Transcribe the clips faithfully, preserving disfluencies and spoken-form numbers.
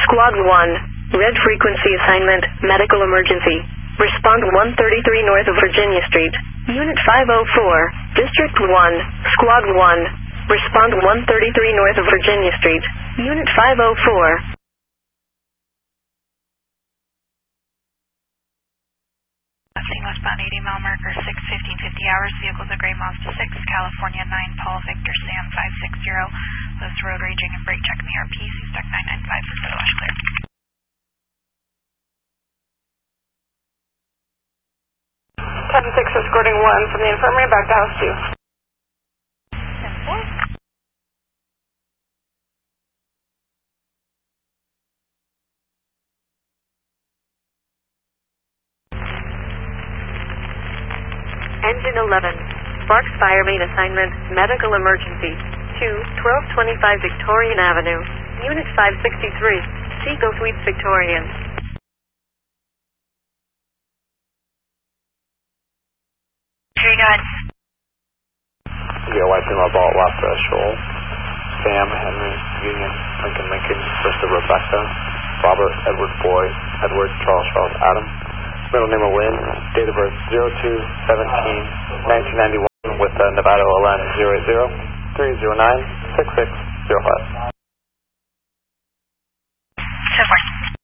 Squad one, red frequency assignment, medical emergency. Respond one thirty-three north of Virginia Street. Unit five oh four, District one, Squad one. Respond one thirty-three north of Virginia Street. Unit five oh four. Westbound eighty mile marker six fifteen fifty hours. Vehicles are Gray Mazda six, California nine, Paul Victor Sam five six zero. Those road raging and brake check in the R P. C Stack nine nine five for photo wash clear. Captain six escorting one from the infirmary back to house two. ten four. Engine eleven, Sparks Fire Main assignment, medical emergency. two, twelve twenty-five Victorian Avenue. Unit five sixty-three, Seagull Suites Victorian. Here you go. Yeah, White Female Ball, Last uh, Shoal. Sam, Henry, Union, Lincoln, Lincoln, First of Rebecca, Robert, Edward, Boy, Edward, Charles, Charles, Adam. Middle name of Lynn, date of birth zero two seventeen nineteen ninety-one with uh, Nevada O L N zero eight zero three zero nine six six zero five. So far.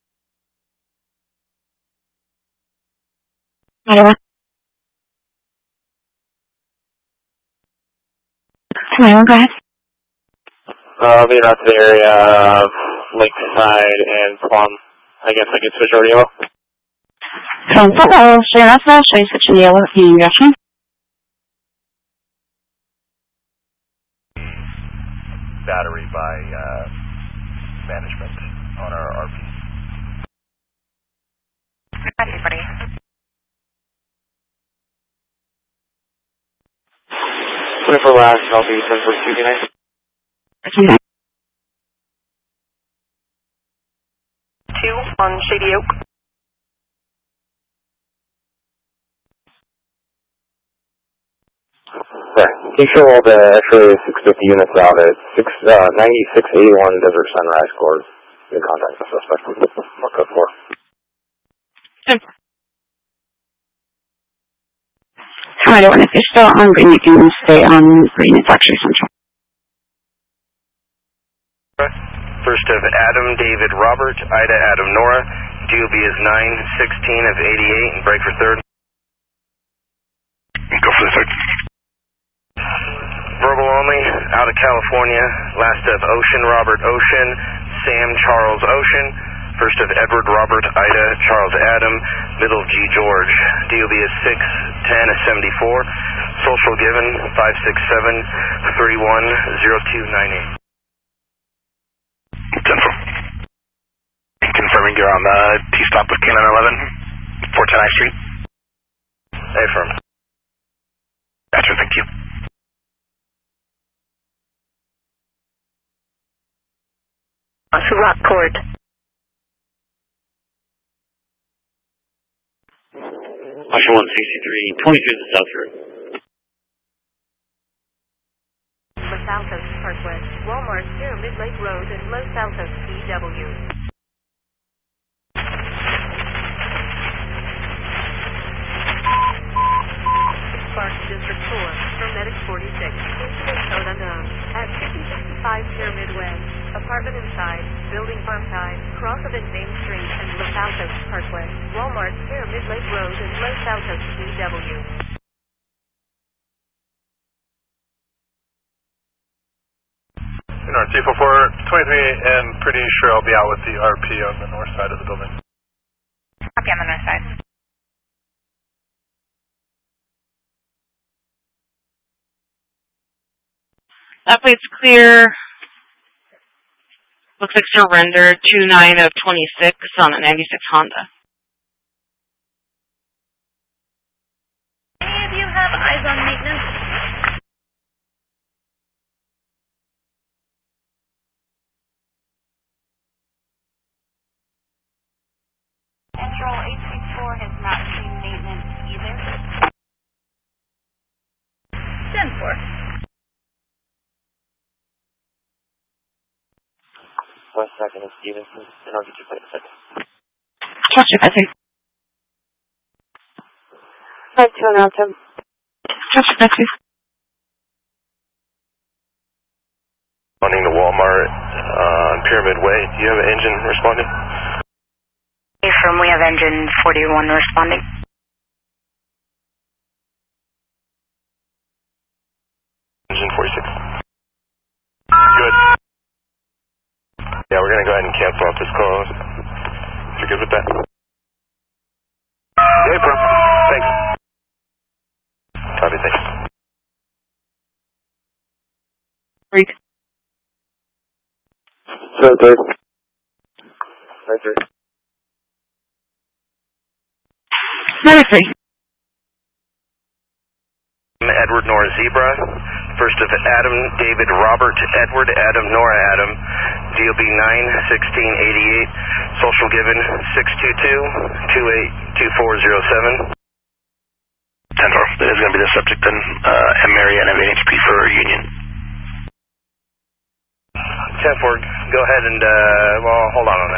Hello. Hello, go ahead. Uh, I'll be around to the area of Lakeside and Plum. I guess I could switch over to yellow. From Hello, Sriracha, should I switch to yellow in direction? Battery by uh, management on our R P. Everybody. twenty-four last, I'll be ten for two tonight. Okay. Two on Shady Oak. Okay. Control all the X-ray six fifty units out at six, uh, ninety-six eighty-one Desert Sunrise Court. In contact the suspect. What code for? Hi, everyone. If you're still on green, you can stay on green. It's actually central. First of Adam, David, Robert, Ida, Adam, Nora. D O B is nine sixteen of eighty-eight and break for third. Go for the third. Verbal only, out of California. Last of Ocean, Robert, Ocean. Sam, Charles, Ocean. First of Edward, Robert, Ida, Charles, Adam. Middle G, George. D O B is six ten of seventy-four. Social given five six seven three one zero two nine eight. ten four. Confirming you're on the T-stop with K nine eleven, four ten I Street. Affirm. Gotcha, thank you. Rock Court. Osher one sixty-three, twenty-fifth South Road. Los Altos Parkway, Walmart, near Mid-Lake Road and Los Altos, P W. Sparks District four, Paramedic forty-six, incident code unknown, at fifty sixty-five Pyramid Way, apartment inside, building farm side, cross of Main Street and Los Altos Parkway, Walmart, near Mid-Lake Road and Los Altos, P W. No, T four four twenty-three, and pretty sure I'll be out with the R P on the north side of the building. Copy on the north side. That plate's clear. Looks like surrender two nine of twenty-six on a ninety-six Honda. Any of you have eyes on maintenance? Control eight six four has not seen maintenance either. ten four. Northwest second and Stevenson, and R V two point six. Roger, Patrick. five two and Alto. Roger, Patrick. Responding to Walmart uh, on Pyramid Way. Do you have an engine responding? From we have engine forty-one responding. Engine forty-six. Good. Yeah, we're going to go ahead and cancel out this call. If you're good with that. Yeah, bro. Thanks. Copy, thanks. Freak. So, third. Right, third. Medic three. Edward Nora Zebra. First of Adam, David, Robert, Edward, Adam, Nora, Adam. D O B nine sixteen eighty-eight. Social given six two two, two eight two four zero seven. ten four. That is going to be the subject then. Uh, M. Mariana of H P for Union. ten four, go ahead and, uh, well, hold on on